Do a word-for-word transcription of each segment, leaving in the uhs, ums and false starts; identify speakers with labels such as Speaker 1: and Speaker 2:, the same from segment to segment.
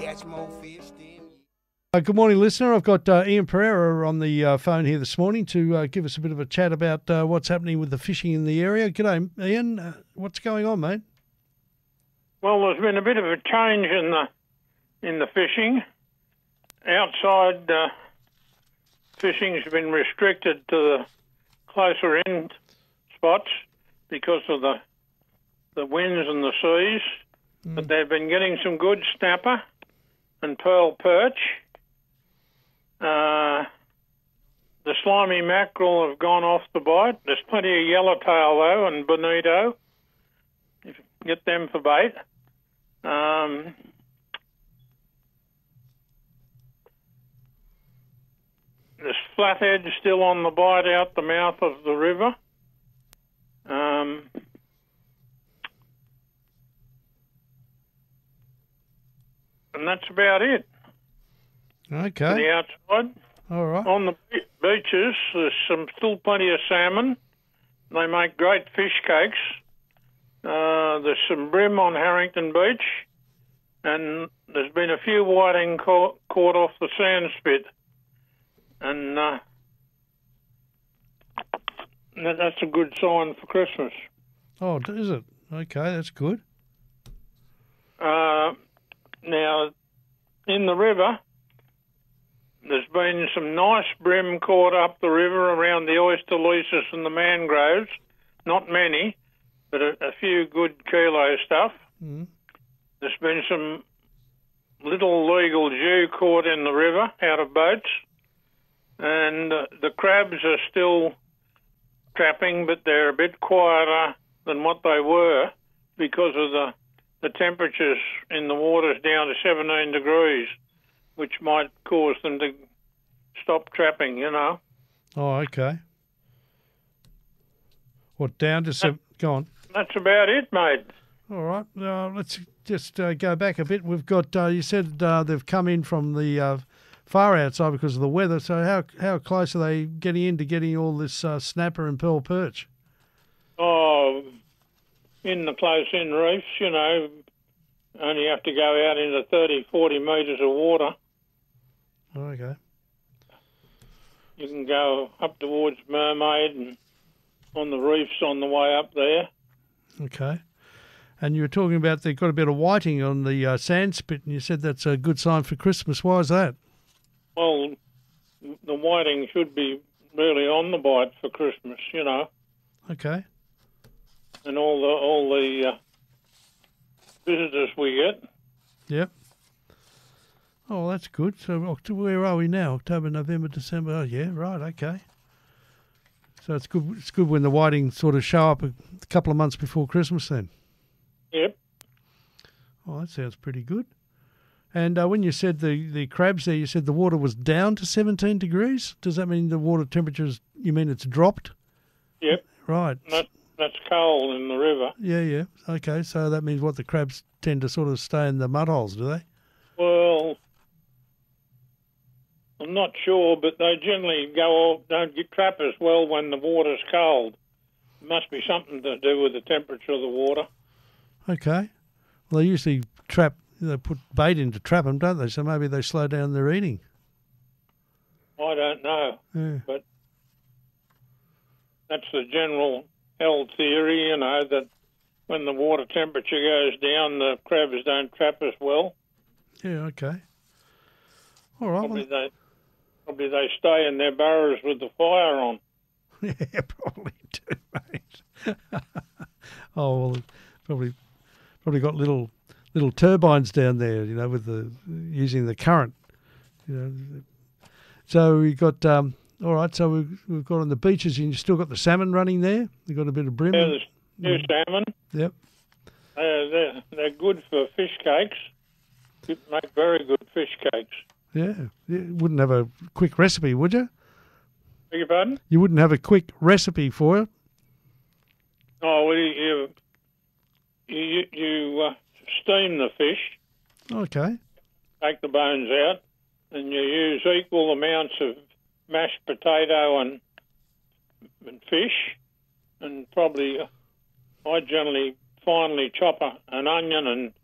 Speaker 1: catch more fish than you.
Speaker 2: Uh, good morning, listener. I've got uh, Ian Pereira on the uh, phone here this morning to uh, give us a bit of a chat about uh, what's happening with the fishing in the area. G'day, Ian. Uh, what's going on, mate?
Speaker 3: Well, there's been a bit of a change in the in the fishing. Outside uh, fishing's been restricted to the closer in spots because of the the winds and the seas. Mm. But they've been getting some good snapper and pearl perch. Uh, the slimy mackerel have gone off the bite. There's plenty of yellowtail, though, and bonito. You get them for bait. Um, there's flathead still on the bite out the mouth of the river. Um, and that's about it.
Speaker 2: Okay.
Speaker 3: For the outside.
Speaker 2: All right.
Speaker 3: On the be- beaches, there's some still plenty of salmon. They make great fish cakes. Uh, there's some brim on Harrington Beach, and there's been a few whiting caught, caught off the sand spit. And uh, that, that's a good sign for Christmas.
Speaker 2: Oh, is it? Okay, that's good.
Speaker 3: Uh, now, in the river, there's been some nice brim caught up the river around the oyster leases and the mangroves. Not many, but a, a few good kilo stuff.
Speaker 2: Mm.
Speaker 3: There's been some little legal jew caught in the river out of boats. And uh, the crabs are still trapping, but they're a bit quieter than what they were because of the, the temperatures in the waters down to seventeen degrees. Which might cause them to stop trapping, you know.
Speaker 2: Oh, okay. What, down to some... Go on.
Speaker 3: That's about it, mate.
Speaker 2: All right. Uh, let's just uh, go back a bit. We've got, uh, you said uh, they've come in from the uh, far outside because of the weather. So how how close are they getting in to getting all this uh, snapper and pearl perch?
Speaker 3: Oh, in the close-in reefs, you know, only have to go out into thirty, forty metres of water.
Speaker 2: Okay.
Speaker 3: You can go up towards Mermaid and on the reefs on the way up there.
Speaker 2: Okay. And you were talking about they've got a bit of whiting on the uh, sand spit, and you said that's a good sign for Christmas. Why is that?
Speaker 3: Well, the whiting should be really on the bite for Christmas, you know.
Speaker 2: Okay.
Speaker 3: And all the all the uh, visitors we get.
Speaker 2: Yep. Oh, that's good. So October, where are we now? October, November, December. Oh, yeah, right. Okay. So it's good. It's good when the whiting sort of show up a couple of months before Christmas. Then.
Speaker 3: Yep.
Speaker 2: Oh, that sounds pretty good. And uh, when you said the, the crabs there, you said the water was down to seventeen degrees. Does that mean the water temperatures? You mean it's dropped?
Speaker 3: Yep.
Speaker 2: Right.
Speaker 3: That, that's cold in the river.
Speaker 2: Yeah, yeah. Okay, so that means what, the crabs tend to sort of stay in the mud holes, do they?
Speaker 3: Well, I'm not sure, but they generally go off, don't get trap as well when the water's cold. It must be something to do with the temperature of the water.
Speaker 2: Okay. Well, they usually trap, they put bait in to trap them, don't they? So maybe they slow down their eating.
Speaker 3: I don't know,
Speaker 2: Yeah.
Speaker 3: but that's the general held theory, you know, that when the water temperature goes down, the crabs don't trap as well.
Speaker 2: Yeah, okay. All right.
Speaker 3: Probably
Speaker 2: Well,
Speaker 3: they, probably they stay in their burrows with the fire on.
Speaker 2: yeah, probably do, mate. Oh, well, probably probably got little little turbines down there, you know, with the using the current. You know. So we got um, all right. So we've, we've got on the beaches. You still got the salmon running there. You got a bit of brim.
Speaker 3: Yeah, there's new salmon.
Speaker 2: Yep.
Speaker 3: Uh, they're, they're good for fish cakes. You make very good fish cakes.
Speaker 2: Yeah. You wouldn't have a quick recipe, would you?
Speaker 3: Beg your pardon?
Speaker 2: You wouldn't have a quick recipe for it?
Speaker 3: Oh, well, you you, you uh, steam the fish,
Speaker 2: Okay.
Speaker 3: take the bones out, and you use equal amounts of mashed potato and, and fish, and probably, I generally finely chop a, an onion and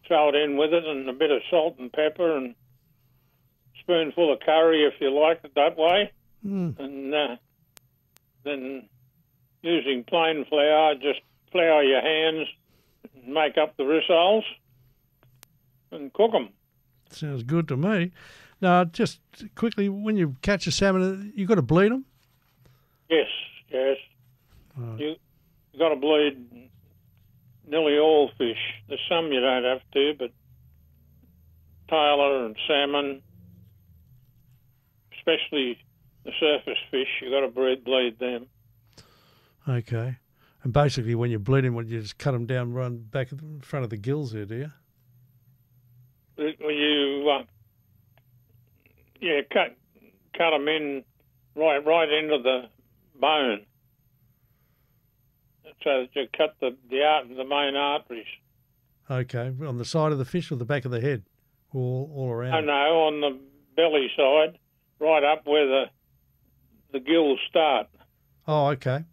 Speaker 3: throw it in with it, and a bit of salt and pepper, and a spoonful of curry if you like it that way.
Speaker 2: Mm.
Speaker 3: And uh, then using plain flour, just flour your hands, make up the rissoles, and cook them.
Speaker 2: Sounds good to me. Now, just quickly, when you catch a salmon, you got to bleed them?
Speaker 3: Yes, yes.
Speaker 2: Right.
Speaker 3: You you got to bleed nearly all fish. There's some you don't have to, but tailor and salmon, especially the surface fish, you got to bleed, bleed them.
Speaker 2: Okay. And basically, when you bleed them, you just cut them down, run back in front of the gills there, do you?
Speaker 3: You uh, yeah, cut cut them in right right into the bone, so that you cut the the art the main arteries.
Speaker 2: Okay, on the side of the fish or the back of the head, all all around.
Speaker 3: Oh no, on the belly side, right up where the the gills start.
Speaker 2: Oh, okay.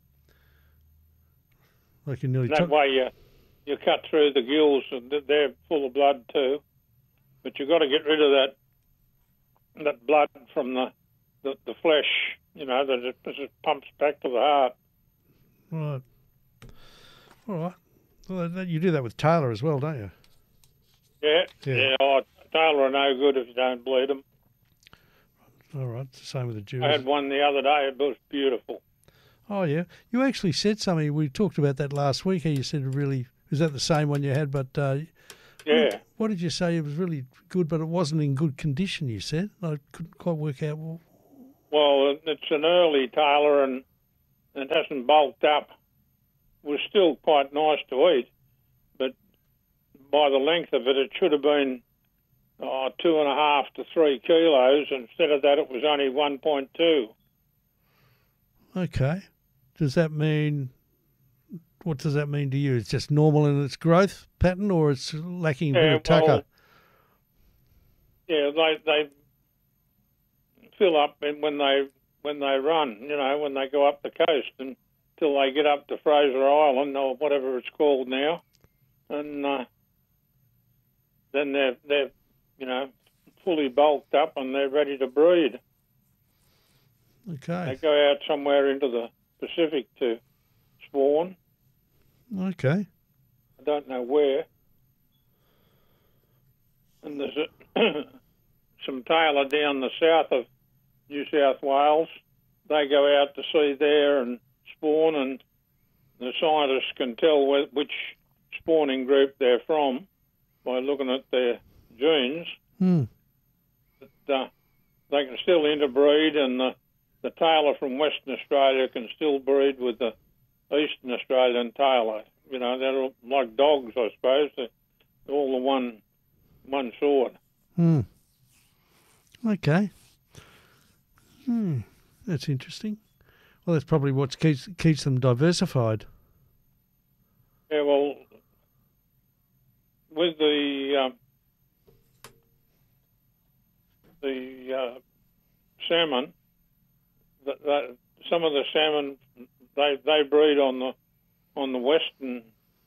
Speaker 2: Like you nearly
Speaker 3: That
Speaker 2: took.
Speaker 3: way you you cut through the gills, and they're full of blood too. But you've got to get rid of that that blood from the, the, the flesh, you know, that it, it pumps back to the heart.
Speaker 2: Right. All right. Well, that, you do that with Taylor as well, don't you?
Speaker 3: Yeah,
Speaker 2: Yeah.
Speaker 3: yeah. Oh, Taylor are no good if you don't bleed them.
Speaker 2: All right. Same with the Jews.
Speaker 3: I had one the other day. It was beautiful.
Speaker 2: Oh, yeah. You actually said something. We talked about that last week. How you said really, is that the same one you had? But uh,
Speaker 3: Yeah.
Speaker 2: what did you say? It was really good, but it wasn't in good condition, you said. I couldn't quite work out. Well,
Speaker 3: Well, it's an early Taylor and it hasn't bulked up. It was still quite nice to eat, but by the length of it, it should have been oh, two and a half to three kilos. Instead of that, it was only one point two.
Speaker 2: okay. Does that mean, what does that mean to you? It's just normal in its growth pattern, or it's lacking a bit
Speaker 3: Yeah,
Speaker 2: of tucker?
Speaker 3: well, yeah, they they fill up in- when they when they run. You know, when they go up the coast until they get up to Fraser Island or whatever it's called now, and uh, then they're they're you know fully bulked up and they're ready to breed. They
Speaker 2: Okay.
Speaker 3: go out somewhere into the Pacific to spawn.
Speaker 2: Okay.
Speaker 3: I don't know where. And there's a, some tailor down the south of New South Wales. They go out to sea there and spawn, and the scientists can tell wh- which spawning group they're from by looking at their genes.
Speaker 2: Hmm.
Speaker 3: But, uh, they can still interbreed, and the, the tailor from Western Australia can still breed with the Eastern Australian tailor. You know, they're all like dogs, I suppose. They're all the one one sort.
Speaker 2: Hmm. Okay. Hmm. That's interesting. Well, that's probably what keeps keeps them diversified.
Speaker 3: Yeah, well, with the uh, the uh, salmon, that, that some of the salmon they they breed on the on the western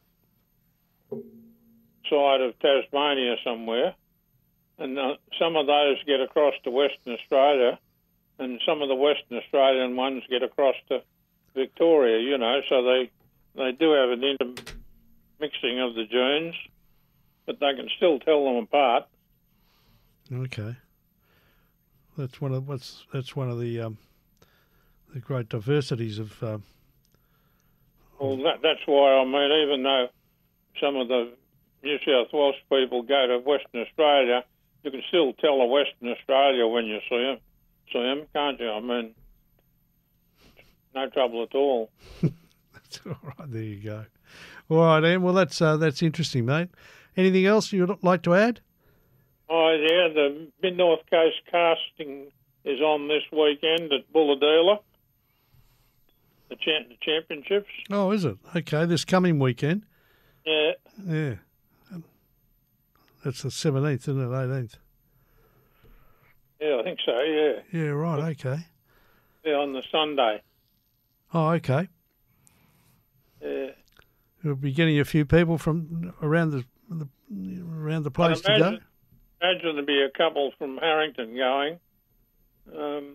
Speaker 3: side of Tasmania somewhere, and uh, some of those get across to Western Australia, and some of the Western Australian ones get across to Victoria. You know, so they they do have an intermixing of the genes, but they can still tell them apart.
Speaker 2: Okay. That's one of what's that's one of the um, the great diversities of. Uh,
Speaker 3: Well, that, that's why, I mean, even though some of the New South Wales people go to Western Australia, you can still tell a Western Australia when you see them, see them, can't you? I mean, no trouble at all.
Speaker 2: that's all right. There you go. All right, Ian. Well, that's uh, that's interesting, mate. Anything else you'd like to add?
Speaker 3: Oh, yeah, the Mid North Coast casting is on this weekend at Bulladila, the, cha- the championships.
Speaker 2: Oh, is it? Okay, this coming weekend.
Speaker 3: Yeah,
Speaker 2: Yeah. That's the seventeenth, isn't it? eighteenth.
Speaker 3: yeah, I think so, yeah.
Speaker 2: Yeah, right. Okay.
Speaker 3: Yeah, on the Sunday.
Speaker 2: Oh, okay.
Speaker 3: Yeah.
Speaker 2: We'll be getting a few people from around the the, around the place to
Speaker 3: imagine,
Speaker 2: go?
Speaker 3: Imagine there'd be a couple from Harrington going, um,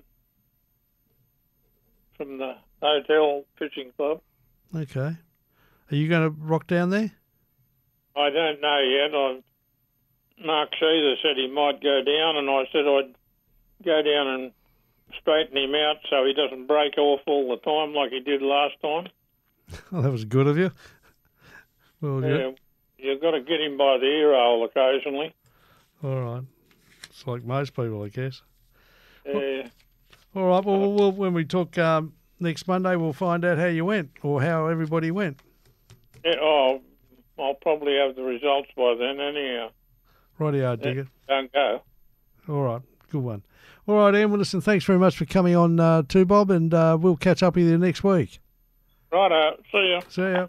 Speaker 3: from the Hotel Fishing Club.
Speaker 2: Okay. Are you going to rock down there?
Speaker 3: I don't know yet. I, Mark Caesar said he might go down, and I said I'd go down and straighten him out so he doesn't break off all the time like he did last time.
Speaker 2: Oh, that was good of you. Well,
Speaker 3: Yeah,
Speaker 2: yeah.
Speaker 3: you've got to get him by the ear hole occasionally.
Speaker 2: All right. It's like most people, I guess.
Speaker 3: Yeah.
Speaker 2: All right. Well, well, well when we talk um, next Monday, we'll find out how you went or how everybody went.
Speaker 3: Yeah, oh, I'll probably have the results by then anyhow.
Speaker 2: Rightio, Digger.
Speaker 3: Don't go.
Speaker 2: All right. Good one. All right, Ian. Well, listen, thanks very much for coming on uh, too, Bob, and uh, we'll catch up with you next week.
Speaker 3: Righto. See ya.
Speaker 2: See ya.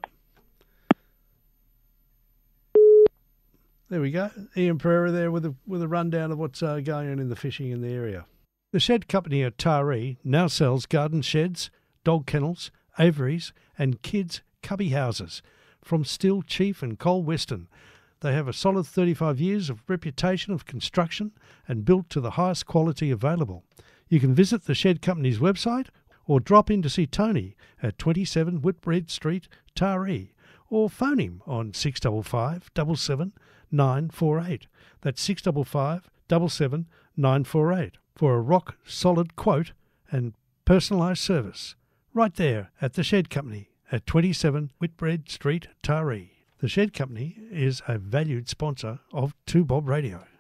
Speaker 2: There we go. Ian Pereira there with a, with a rundown of what's uh, going on in the fishing in the area. The Shed Company at Taree now sells garden sheds, dog kennels, aviaries and kids' cubby houses from Still, Chief and Cole Weston. They have a solid thirty-five years of reputation of construction and built to the highest quality available. You can visit the Shed Company's website or drop in to see Tony at twenty-seven Whitbread Street, Taree, or phone him on six five five, seven seven nine four eight. That's six five five, seven seven nine four eight for a rock-solid quote and personalised service. Right there at the Shed Company at twenty-seven Whitbread Street, Taree. The Shed Company is a valued sponsor of two Bob Radio.